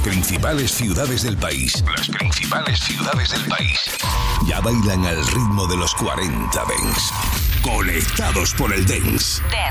principales ciudades del país. Ya bailan al ritmo de los 40 Dance. Conectados por el Dance.